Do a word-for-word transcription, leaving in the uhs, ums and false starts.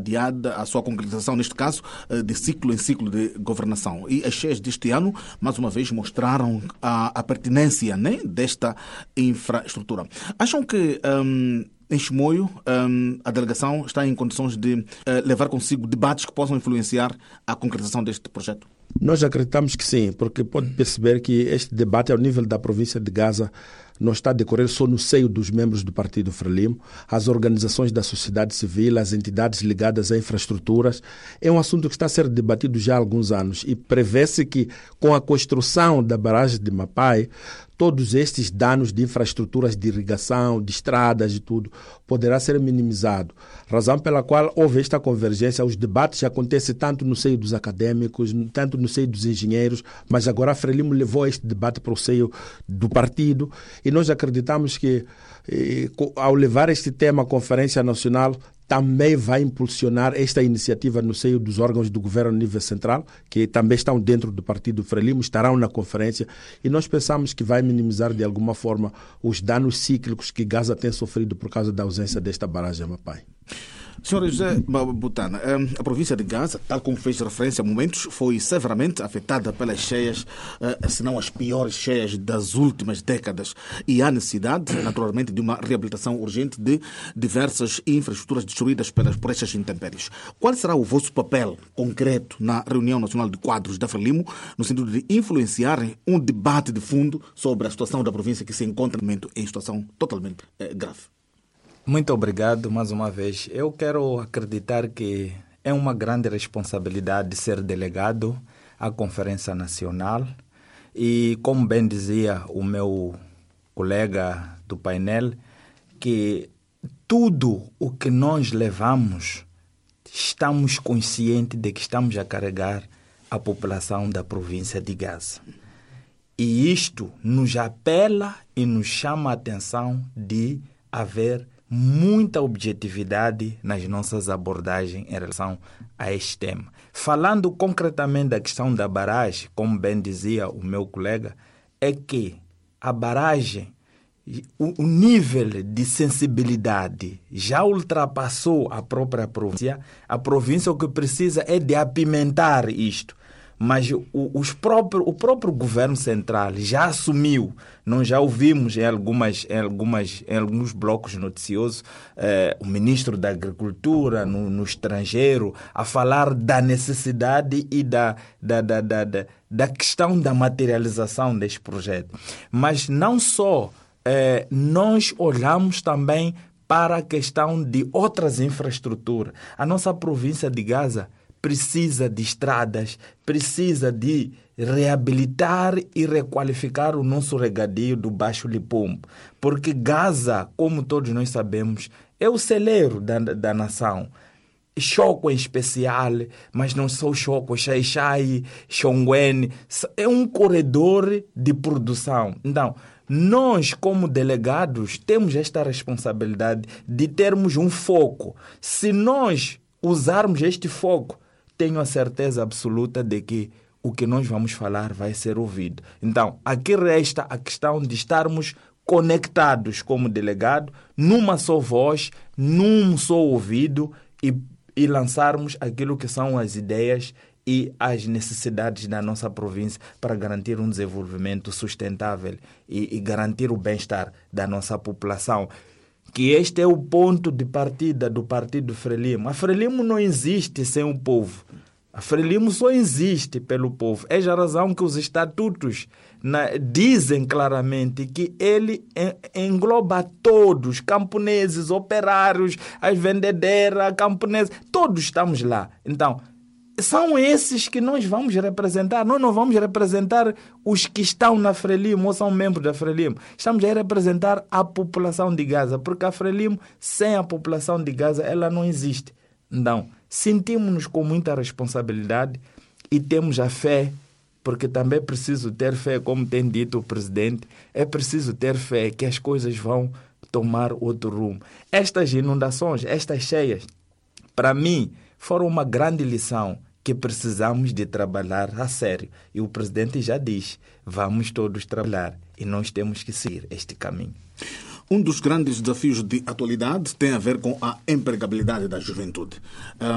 adiada a sua concretização, neste caso, de ciclo em ciclo de governação. E as cheias deste ano, mais uma vez, mostraram a, a pertinência, né, desta infraestrutura. Acham que um, em Chimoio um, a delegação está em condições de uh, levar consigo debates que possam influenciar a concretização deste projeto? Nós acreditamos que sim, porque pode perceber que este debate ao nível da província de Gaza não está a decorrer só no seio dos membros do Partido Frelimo, as organizações da sociedade civil, as entidades ligadas a infraestruturas. É um assunto que está a ser debatido já há alguns anos e prevê-se que, com a construção da barragem de Mapai, todos estes danos de infraestruturas de irrigação, de estradas e tudo, poderá ser minimizado. Razão pela qual houve esta convergência. Os debates acontecem tanto no seio dos acadêmicos, tanto no seio dos engenheiros, mas agora a Frelimo levou este debate para o seio do partido e nós acreditamos que, eh, ao levar este tema à Conferência Nacional, também vai impulsionar esta iniciativa no seio dos órgãos do governo a nível central, que também estão dentro do Partido Frelimo, estarão na conferência, e nós pensamos que vai minimizar de alguma forma os danos cíclicos que Gaza tem sofrido por causa da ausência desta barragem Mapai. senhor José Butana, a província de Gaza, tal como fez referência a momentos, foi severamente afetada pelas cheias, se não as piores cheias das últimas décadas. E há necessidade, naturalmente, de uma reabilitação urgente de diversas infraestruturas destruídas pelas, por estas intempéries. Qual será o vosso papel concreto na reunião nacional de quadros da Frelimo, no sentido de influenciarem um debate de fundo sobre a situação da província que se encontra no momento em situação totalmente eh, grave? Muito obrigado mais uma vez. Eu quero acreditar que é uma grande responsabilidade ser delegado à Conferência Nacional e, como bem dizia o meu colega do painel, que tudo o que nós levamos, estamos conscientes de que estamos a carregar a população da província de Gaza. E isto nos apela e nos chama a atenção de haver muita objetividade nas nossas abordagens em relação a este tema. Falando concretamente da questão da barragem, como bem dizia o meu colega, é que a barragem, o, o nível de sensibilidade já ultrapassou a própria província. A província o que precisa é de apimentar isto. Mas o, os próprio, o próprio governo central já assumiu, nós já ouvimos em, algumas, em, algumas, em alguns blocos noticiosos eh, o ministro da Agricultura no, no estrangeiro a falar da necessidade e da, da, da, da, da, da questão da materialização deste projeto. Mas não só, eh, nós olhamos também para a questão de outras infraestruturas. A nossa província de Gaza precisa de estradas, precisa de reabilitar e requalificar o nosso regadio do Baixo Lipumbo. Porque Gaza, como todos nós sabemos, é o celeiro da, da nação. Choco em especial, mas não só Choco, Xai-Xai, Xongwen, é um corredor de produção. Então, nós, como delegados, temos esta responsabilidade de termos um foco. Se nós usarmos este foco, tenho a certeza absoluta de que o que nós vamos falar vai ser ouvido. Então, aqui resta a questão de estarmos conectados como delegado, numa só voz, num só ouvido e, e lançarmos aquilo que são as ideias e as necessidades da nossa província para garantir um desenvolvimento sustentável e, e garantir o bem-estar da nossa população. Que este é o ponto de partida do Partido Frelimo. A Frelimo não existe sem o povo. A Frelimo só existe pelo povo. É a razão que os estatutos na, dizem claramente que ele engloba todos, camponeses, operários, as vendedeiras, camponeses, todos estamos lá. Então, são esses que nós vamos representar. Nós não vamos representar os que estão na Frelimo ou são membros da Frelimo. Estamos a representar a população de Gaza, porque a Frelimo, sem a população de Gaza, ela não existe. Então, sentimos-nos com muita responsabilidade e temos a fé, porque também é preciso ter fé, como tem dito o presidente, é preciso ter fé que as coisas vão tomar outro rumo. Estas inundações, estas cheias, para mim, foram uma grande lição que precisamos de trabalhar a sério. E o presidente já diz, vamos todos trabalhar e nós temos que seguir este caminho. Um dos grandes desafios de atualidade tem a ver com a empregabilidade da juventude.